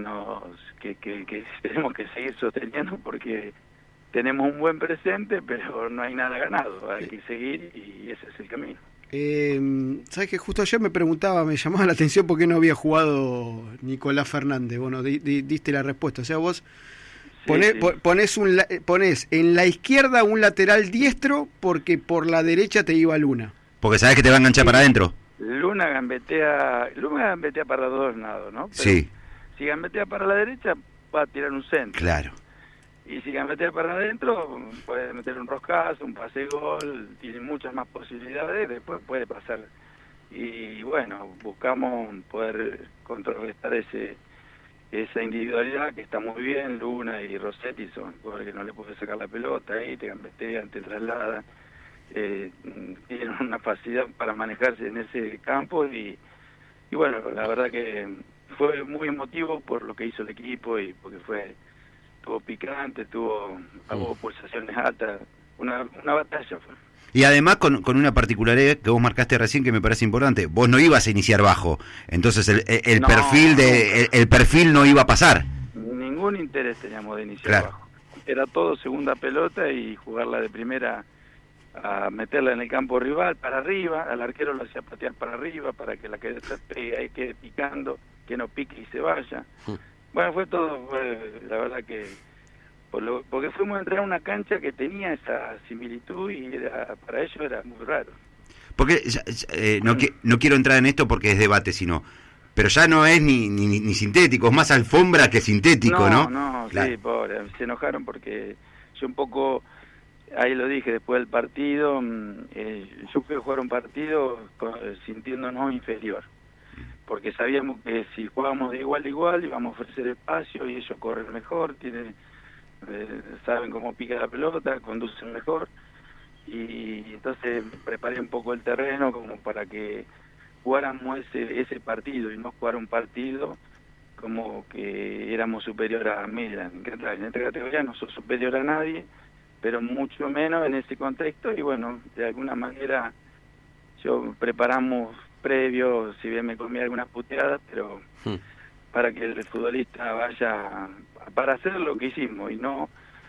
tenemos que seguir sosteniendo, porque tenemos un buen presente, pero no hay nada ganado, hay que seguir, y ese es el camino. ¿Sabes que justo ayer me llamaba la atención por qué no había jugado Nicolás Fernández? Bueno, diste la respuesta. O sea, vos Sí. ponés en la izquierda un lateral diestro porque por la derecha te iba Luna. Porque sabes que te va a enganchar para adentro. Luna gambetea para los dos lados, ¿no? Pero Sí, si gambetea para la derecha, va a tirar un centro. claro. Y si gambetea para adentro, puede meter un roscazo, un pase gol, tiene muchas más posibilidades, después puede pasar. Y bueno, buscamos poder contrarrestar esa individualidad que está muy bien. Luna y Rossetti son jugadores que no le puedes sacar la pelota, ahí te gambetean, te trasladan, tienen una facilidad para manejarse en ese campo, y bueno, la verdad que fue muy emotivo por lo que hizo el equipo, y porque estuvo picante, hubo pulsaciones altas, una batalla fue. Y además con una particularidad que vos marcaste recién que me parece importante, vos no ibas a iniciar bajo, entonces el No, perfil no iba a pasar. Ningún interés teníamos de iniciar Claro. abajo. Era todo segunda pelota y jugarla de primera, a meterla en el campo rival, para arriba, al arquero lo hacía patear para arriba, para que la quede picando, que no pique y se vaya. Bueno, fue la verdad que porque fuimos a entrar a una cancha que tenía esa similitud, y para ellos era muy raro. Porque no quiero entrar en esto porque es debate, pero ya no es ni sintético, es más alfombra que sintético, ¿no? No, Claro. sí, pobre, se enojaron porque yo un poco, ahí lo dije después del partido, yo fui a jugar un partido sintiéndonos inferior, porque sabíamos que si jugábamos de igual a igual íbamos a ofrecer espacio, y ellos corren mejor, saben cómo pica la pelota, conducen mejor, y entonces preparé un poco el terreno como para que jugáramos ese partido, y no jugar un partido como que éramos superior a media. En esta categoría no sos superior a nadie, pero mucho menos en ese contexto, y bueno, de alguna manera preparamos previo, si bien me comí algunas puteadas, pero para que el futbolista vaya para hacer lo que hicimos, y no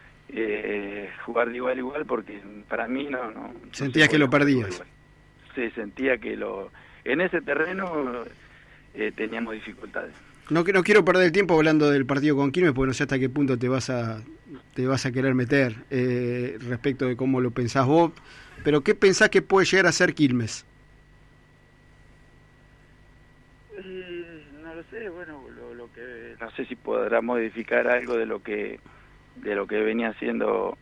jugar de igual a igual, porque para mí no Sentías que lo perdías. Sí, sentía que en ese terreno teníamos dificultades. No quiero perder el tiempo hablando del partido con Quilmes, porque no sé hasta qué punto te vas a querer meter respecto de cómo lo pensás vos, pero ¿qué pensás que puede llegar a ser Quilmes? No lo sé, bueno, lo que no sé si podrá modificar algo de lo que venía haciendo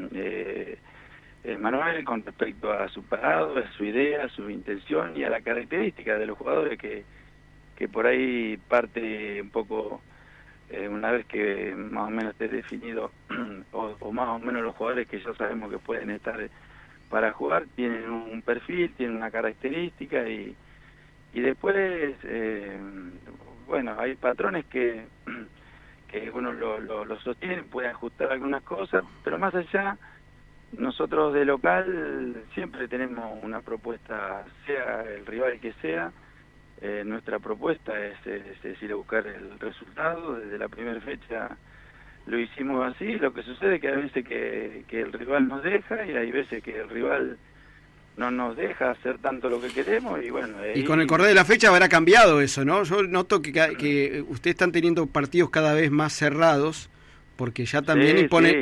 Manuel con respecto a su parado, a su idea, a su intención y a la característica de los jugadores que por ahí parte un poco, una vez que más o menos esté definido o más o menos los jugadores que ya sabemos que pueden estar para jugar, tienen un perfil, tienen una característica, y después bueno, hay patrones que uno lo sostiene, puede ajustar algunas cosas, pero más allá, nosotros de local siempre tenemos una propuesta, sea el rival que sea. Nuestra propuesta es ir a buscar el resultado. Desde la primera fecha lo hicimos así. Lo que sucede es que hay veces que el rival nos deja, y hay veces que el rival no nos deja hacer tanto lo que queremos, y bueno. Y con el correr de la fecha habrá cambiado eso, ¿no? Yo noto que ustedes están teniendo partidos cada vez más cerrados, porque ya también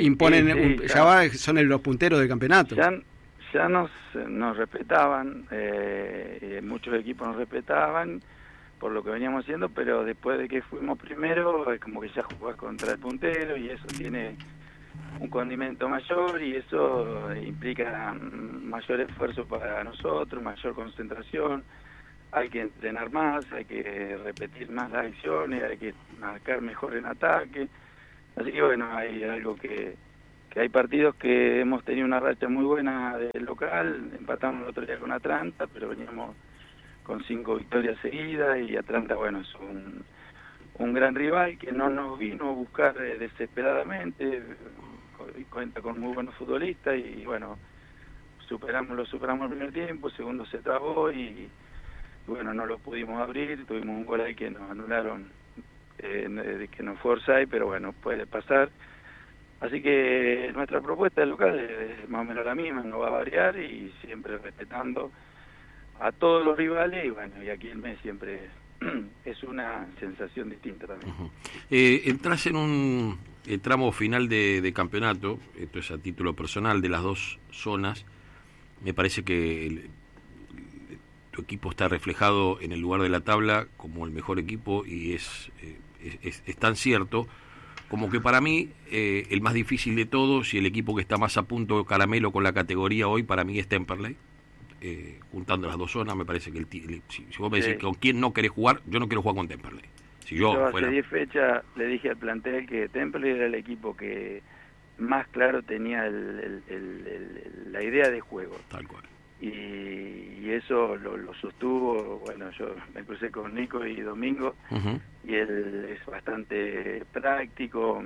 son los punteros del campeonato. Ya nos respetaban, muchos equipos nos respetaban, por lo que veníamos haciendo, pero después de que fuimos primero, es como que ya jugás contra el puntero y eso tiene un condimento mayor y eso implica mayor esfuerzo para nosotros, mayor concentración, hay que entrenar más, hay que repetir más las acciones, hay que marcar mejor en ataque, así que bueno, hay algo que hay partidos que hemos tenido una racha muy buena del local, empatamos el otro día con Atlanta, pero veníamos con 5 victorias seguidas y Atlanta, bueno, es un gran rival que no nos vino a buscar desesperadamente, cuenta con muy buenos futbolistas y bueno, lo superamos el primer tiempo, el segundo se trabó y bueno, no lo pudimos abrir, tuvimos un gol ahí que nos anularon, que no fue offside, pero bueno, puede pasar. Así que nuestra propuesta local es más o menos la misma, no va a variar y siempre respetando a todos los rivales y bueno, y aquí el mes siempre es una sensación distinta también. Entras en un tramo final de campeonato, esto es a título personal, de las dos zonas. Me parece que tu equipo está reflejado en el lugar de la tabla como el mejor equipo y es tan cierto como que para mí el más difícil de todos y el equipo que está más a punto caramelo con la categoría hoy para mí es Temperley. Juntando las dos zonas, me parece que si vos me decís con quién no querés jugar, yo no quiero jugar con Temperley. Si yo hace 10 fechas le dije al plantel que Temperley era el equipo que más claro tenía la idea de juego. Tal cual. Y eso lo sostuvo, bueno, yo me crucé con Nico y Domingo, y él es bastante práctico,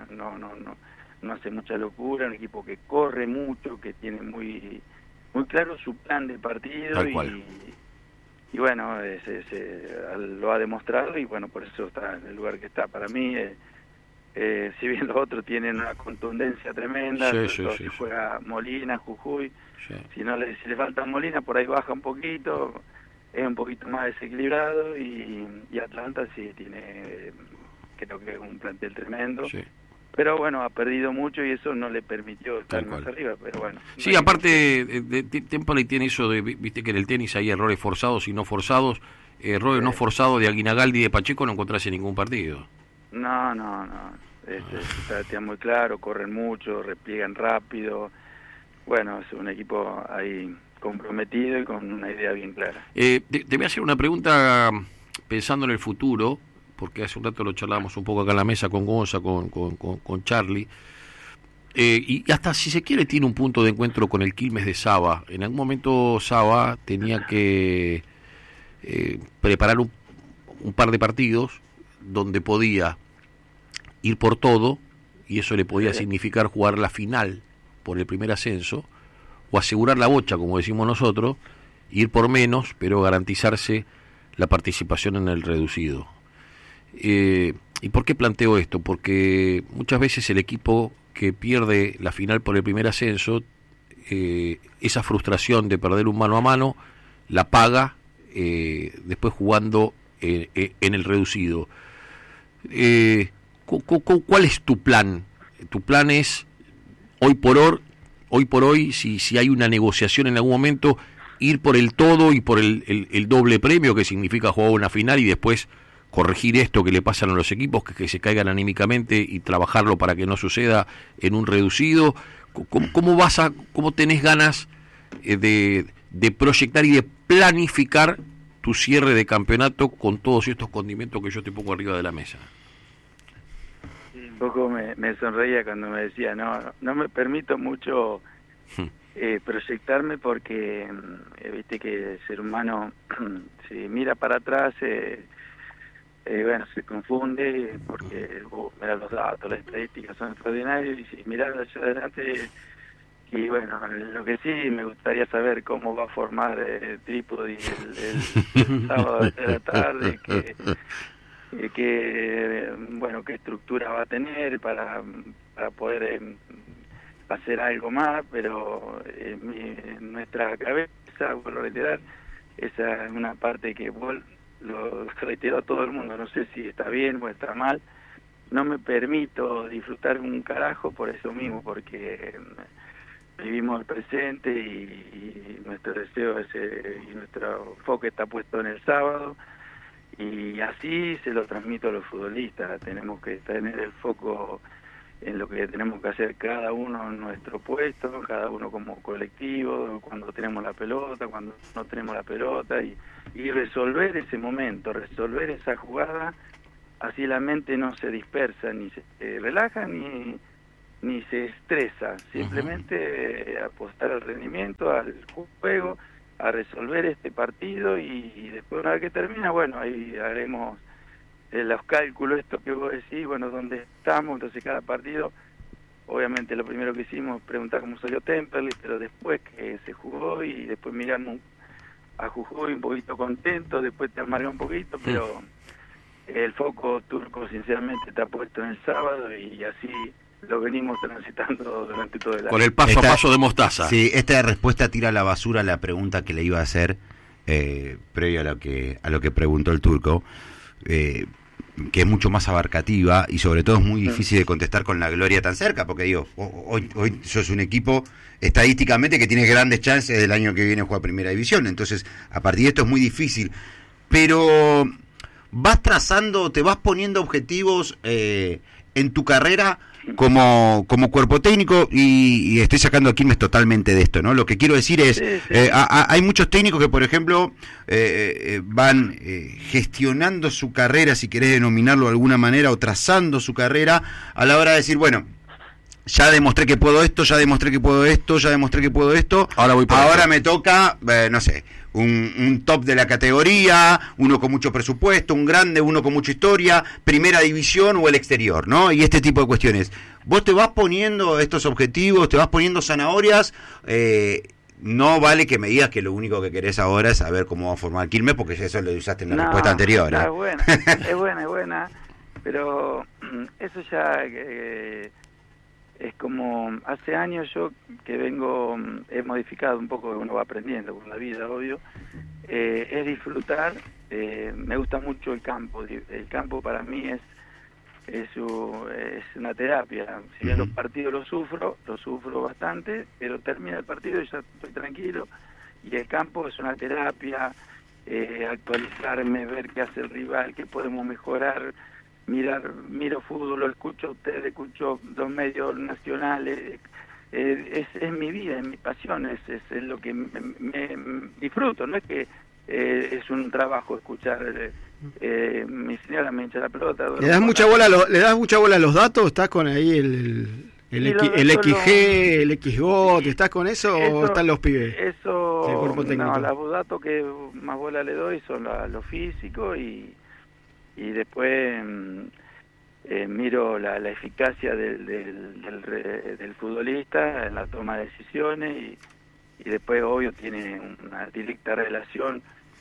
no hace mucha locura, un equipo que corre mucho, que tiene muy claro su plan de partido y bueno, lo ha demostrado y bueno, por eso está en el lugar que está. Para mí, si bien los otros tienen una contundencia tremenda, si juega Molina, Jujuy, si le falta Molina, por ahí baja un poquito, es un poquito más desequilibrado y Atlanta sí tiene, creo que es un plantel tremendo. Pero bueno, ha perdido mucho y eso no le permitió estar más arriba, pero bueno. Sí, aparte, Temperley tiene eso de, viste que en el tenis hay errores forzados y no forzados. Errores no forzados de Aguinagaldi y de Pacheco no encontrás en ningún partido. No. Está muy claro, corren mucho, repliegan rápido. Bueno, es un equipo ahí comprometido y con una idea bien clara. Te voy a hacer una pregunta pensando en el futuro, porque hace un rato lo charlábamos un poco acá en la mesa con Gonza, con Charlie, y hasta si se quiere tiene un punto de encuentro con el Quilmes de Saba. En algún momento Saba tenía que preparar un par de partidos donde podía ir por todo, y eso le podía significar jugar la final por el primer ascenso, o asegurar la bocha, como decimos nosotros, ir por menos, pero garantizarse la participación en el reducido. ¿Y por qué planteo esto? Porque muchas veces el equipo que pierde la final por el primer ascenso, esa frustración de perder un mano a mano, la paga después jugando en el reducido. ¿Cuál es tu plan? Tu plan es, hoy por hoy, si hay una negociación en algún momento, ir por el todo y por el doble premio, que significa jugar una final y después corregir esto que le pasan a los equipos, que se caigan anímicamente y trabajarlo para que no suceda en un reducido. ¿Cómo tenés ganas de proyectar y de planificar tu cierre de campeonato con todos estos condimentos que yo te pongo arriba de la mesa? Un poco me sonreía cuando me decía, no me permito mucho proyectarme porque viste que el ser humano si mira para atrás bueno, se confunde porque mira, los datos, las estadísticas son extraordinarios y si miras hacia adelante, y bueno, lo que sí me gustaría saber cómo va a formar Trípodi el sábado de la tarde, bueno, qué estructura va a tener para poder hacer algo más, pero en nuestra cabeza, vuelvo a reiterar, esa es una parte que lo reitero a todo el mundo, no sé si está bien o está mal, no me permito disfrutar un carajo por eso mismo, porque vivimos el presente y nuestro deseo y nuestro enfoque está puesto en el sábado, Y así se lo transmito a los futbolistas. Tenemos que tener el foco en lo que tenemos que hacer cada uno en nuestro puesto, cada uno como colectivo, cuando tenemos la pelota, cuando no tenemos la pelota, y resolver ese momento, resolver esa jugada, así la mente no se dispersa, ni se relaja, ni se estresa, simplemente apostar al rendimiento, al juego, a resolver este partido, y después una vez que termina, bueno, ahí haremos los cálculos, esto que vos decís, bueno, dónde estamos. Entonces cada partido, obviamente lo primero que hicimos es preguntar cómo salió Temperley, pero después que se jugó, y después miramos a Jujuy un poquito contento, después te amarga un poquito, pero el foco turco sinceramente está puesto en el sábado, y así lo venimos transitando durante todo el año. Con el paso a paso de Mostaza. Sí, esta respuesta tira a la basura la pregunta que le iba a hacer previo a lo que preguntó el turco, que es mucho más abarcativa y sobre todo es muy difícil de contestar con la gloria tan cerca, porque digo, hoy sos un equipo estadísticamente que tiene grandes chances del año que viene jugar Primera División, entonces a partir de esto es muy difícil, pero vas trazando, te vas poniendo objetivos en tu carrera como cuerpo técnico, y estoy sacando a Quilmes totalmente de esto, ¿no? Lo que quiero decir es, hay muchos técnicos que, por ejemplo, van gestionando su carrera, si querés denominarlo de alguna manera, o trazando su carrera a la hora de decir, bueno, ya demostré que puedo esto, ya demostré que puedo esto, ya demostré que puedo esto, ahora me toca, no sé, un top de la categoría, uno con mucho presupuesto, un grande, uno con mucha historia, Primera División o el exterior, ¿no? Y este tipo de cuestiones. Vos te vas poniendo estos objetivos, te vas poniendo zanahorias, no vale que me digas que lo único que querés ahora es saber cómo va a formar Quilmes, porque eso lo usaste en la respuesta anterior. Es buena, pero eso ya... es como hace años yo que vengo, he modificado un poco, uno va aprendiendo con la vida, obvio, es disfrutar. Me gusta mucho el campo. El campo para mí es una terapia. Si bien los partidos los sufro bastante, pero termina el partido y ya estoy tranquilo, y el campo es una terapia. Actualizarme, ver qué hace el rival, qué podemos mejorar, miro fútbol, lo escucho a ustedes, escucho los medios nacionales, es mi vida, es mi pasión, es lo que me disfruto, no es que es un trabajo escuchar, mi señora me hincha la pelota. ¿Le das mucha bola a los datos? ¿Estás con ahí el XG, el XGO, estás con eso o están los pibes? Eso, no, los datos que más bola le doy son lo físico, y después miro la eficacia del futbolista en la toma de decisiones, y después obvio tiene una directa relación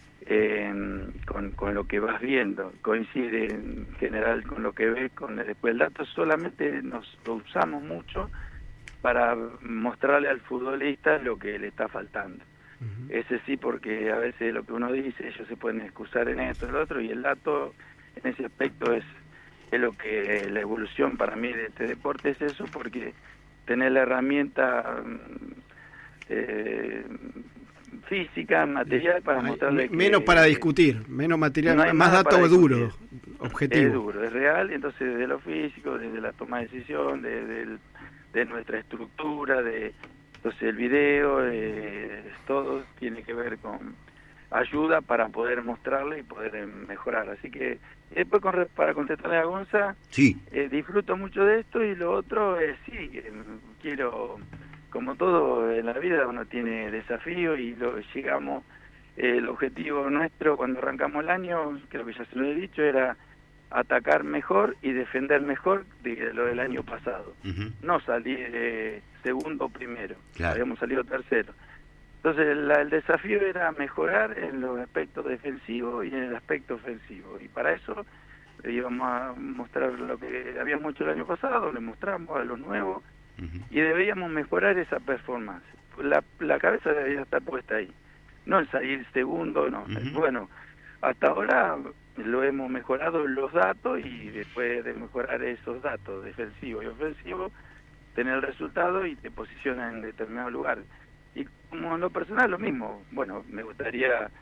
con lo que vas viendo, coincide en general con lo que ves, después el dato solamente lo usamos mucho para mostrarle al futbolista lo que le está faltando. Ese sí, porque a veces lo que uno dice, ellos se pueden excusar en esto, en lo otro, y el dato en ese aspecto es lo que la evolución para mí de este deporte es eso, porque tener la herramienta física, material para mostrarle menos para discutir, menos material, no más dato duro, objetivo. Es duro, es real, entonces desde lo físico, desde la toma de decisión, de nuestra estructura, entonces el video, todo tiene que ver con ayuda para poder mostrarle y poder mejorar. Así que después para contestarle a Gonza, sí, disfruto mucho de esto, y lo otro es quiero, como todo en la vida uno tiene desafíos, y llegamos, el objetivo nuestro cuando arrancamos el año, creo que ya se lo he dicho, era atacar mejor y defender mejor de lo del año pasado. No salir segundo o primero, habíamos salido tercero. Entonces el desafío era mejorar en los aspectos defensivos y en el aspecto ofensivo, y para eso íbamos a mostrar lo que habíamos hecho el año pasado, le mostramos a los nuevos, y debíamos mejorar esa performance. La cabeza debía estar puesta ahí, no el salir segundo, no. Bueno, hasta ahora lo hemos mejorado en los datos, y después de mejorar esos datos defensivos y ofensivos, tener el resultado y te posiciona en determinado lugar. Y como en lo personal lo mismo, bueno, me gustaría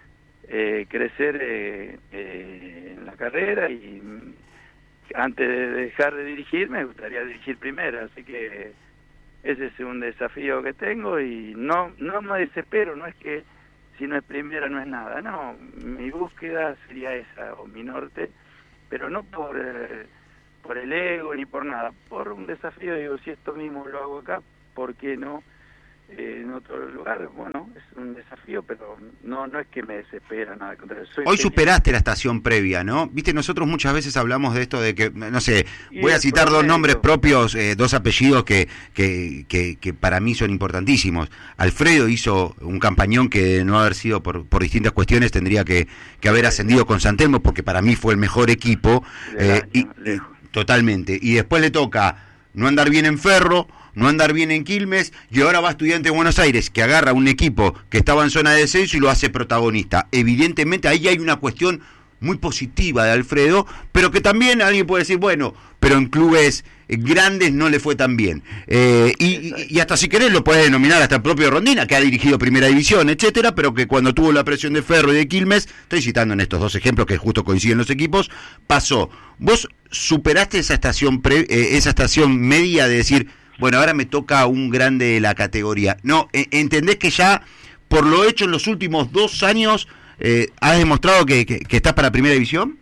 crecer en la carrera, y antes de dejar de dirigir me gustaría dirigir primera, así que ese es un desafío que tengo y no me desespero, no es que si no es primera no es nada, no, mi búsqueda sería esa, o mi norte, pero no por el ego ni por nada, por un desafío. Digo, si esto mismo lo hago acá, ¿por qué no en otro lugar? Bueno, es un desafío, pero no es que me desespera, nada. Hoy superaste la estación previa, ¿no? Viste, nosotros muchas veces hablamos de esto de que, no sé, voy a citar dos nombres propios, dos apellidos que para mí son importantísimos. Alfredo hizo un campañón que no haber sido por distintas cuestiones, tendría que haber ascendido con San Telmo, porque para mí fue el mejor equipo, totalmente. Y después le toca no andar bien en Ferro, no andar bien en Quilmes, y ahora va Estudiantes de Buenos Aires, que agarra un equipo que estaba en zona de descenso y lo hace protagonista. Evidentemente ahí hay una cuestión muy positiva de Alfredo, pero que también alguien puede decir, bueno, pero en clubes grandes no le fue tan bien. Y hasta si querés lo podés denominar hasta el propio Rondina, que ha dirigido Primera División, etcétera, pero que cuando tuvo la presión de Ferro y de Quilmes, estoy citando en estos dos ejemplos que justo coinciden los equipos, pasó. Vos superaste esa estación media de decir, bueno, ahora me toca un grande de la categoría. No, ¿entendés que ya, por lo hecho en los últimos 2 años, has demostrado que estás para Primera División?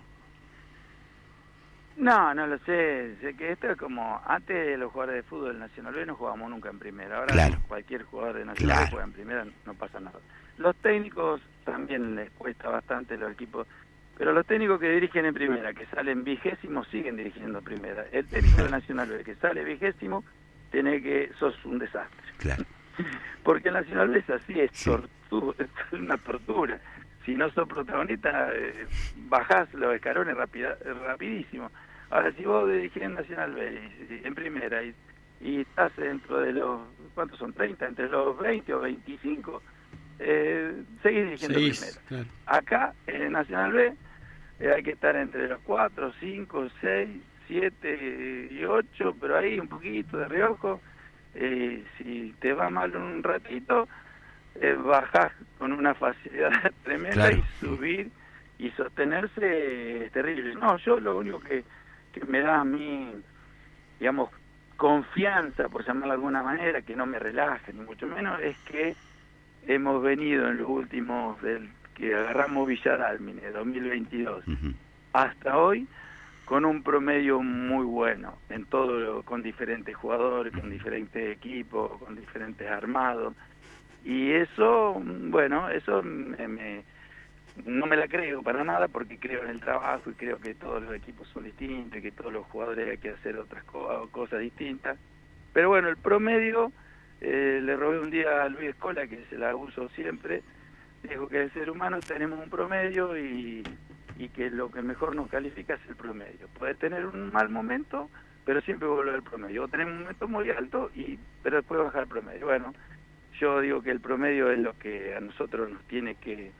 No lo sé. Sé que esto es como, antes los jugadores de fútbol Nacional B no jugábamos nunca en primera. Ahora claro, cualquier jugador de Nacional B juega en primera, no pasa nada. Los técnicos también les cuesta bastante, los equipos, pero los técnicos que dirigen en primera, que salen 20º, siguen dirigiendo primera. El técnico de Nacional B que sale 20º, sos un desastre. Claro. Porque el Nacional B es así, es una tortura. Si no sos protagonista, bajás los escalones rapidísimo. Ahora, si vos dirigís en Nacional B en primera y estás dentro de los, ¿cuántos son? 30, entre los 20 o 25, seguís dirigiendo primera. Claro. Acá, en Nacional B, hay que estar entre los 4, 5, 6, 7 y 8, pero ahí un poquito de reojo. Si te va mal un ratito, bajás con una facilidad tremenda, claro, y subir y sostenerse es terrible. No, yo lo único que me da a mí, digamos, confianza, por llamarlo de alguna manera, que no me relaje, ni mucho menos, es que hemos venido en los últimos, que agarramos Villa Dálmine, 2022, hasta hoy, con un promedio muy bueno, en todo, con diferentes jugadores, con diferentes equipos, con diferentes armados. Y eso, bueno, eso no me la creo para nada, porque creo en el trabajo y creo que todos los equipos son distintos y que todos los jugadores hay que hacer otras cosas distintas. Pero bueno, el promedio, le robé un día a Luis Escola, que se la uso siempre, dijo que el ser humano tenemos un promedio y que lo que mejor nos califica es el promedio. Puede tener un mal momento, pero siempre volver al promedio. O tener un momento muy alto, pero después bajar el promedio. Bueno, yo digo que el promedio es lo que a nosotros nos tiene que,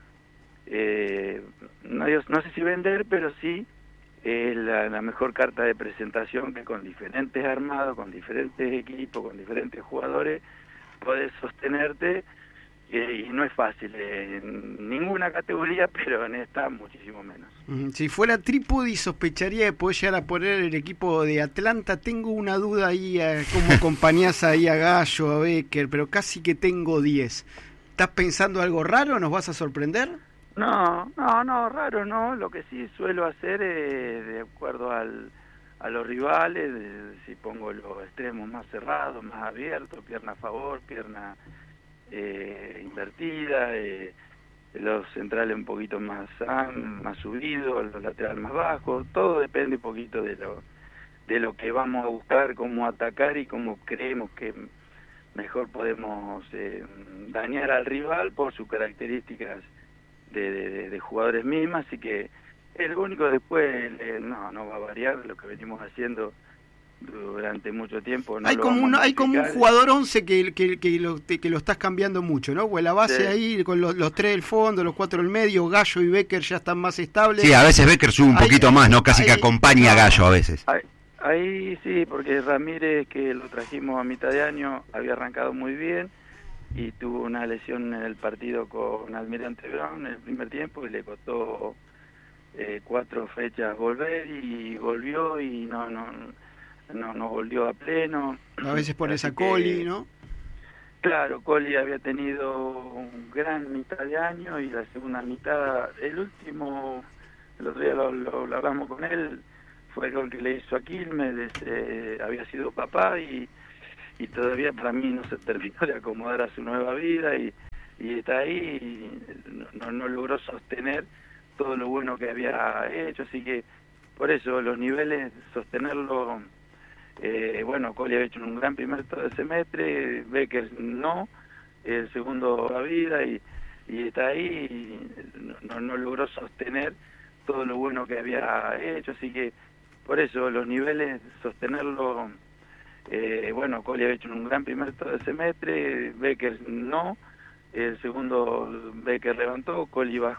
no sé si vender, pero sí es la mejor carta de presentación, que con diferentes armados, con diferentes equipos, con diferentes jugadores, podés sostenerte, y no es fácil en ninguna categoría, pero en esta muchísimo menos. Si fuera Trípodi, sospecharía de poder llegar a poner el equipo de Atlanta. Tengo una duda ahí, cómo acompañás ahí a Gallo, a Becker, pero casi que tengo 10. ¿Estás pensando algo raro? ¿Nos vas a sorprender? No, raro no. Lo que sí suelo hacer es, de acuerdo a los rivales, si pongo los extremos más cerrados, más abiertos, pierna a favor, pierna invertida, los centrales un poquito más subidos, los laterales más bajos. Todo depende un poquito de lo que vamos a buscar, cómo atacar y cómo creemos que mejor podemos dañar al rival por sus características de jugadores mismas. Así que el único después no va a variar lo que venimos haciendo durante mucho tiempo. No hay como un jugador 11 que lo estás cambiando mucho, ¿no? Pues la base ahí con los 3 del fondo, los 4 del medio, Gallo y Becker ya están más estables. Sí, a veces Becker sube un poquito más, ¿no? Casi que acompaña a Gallo a veces. Ahí sí, porque Ramírez, que lo trajimos a mitad de año, había arrancado muy bien, y tuvo una lesión en el partido con Almirante Brown en el primer tiempo y le costó 4 fechas volver, y volvió y no volvió a pleno. A veces pones a Coli, ¿no? Claro, Coli había tenido un gran mitad de año y la segunda mitad, el otro día lo hablamos con él, fue el gol que le hizo a Quilmes, había sido papá y todavía para mí no se terminó de acomodar a su nueva vida y está ahí y no logró sostener todo lo bueno que había hecho, así que por eso los niveles, sostenerlo, bueno, Coli había hecho un gran primer semestre, Becker no, el segundo la vida y está ahí y no logró sostener todo lo bueno que había hecho, así que por eso los niveles, sostenerlo, bueno, Coli había hecho un gran primer semestre, Becker no, el segundo Becker levantó, Coli bajó.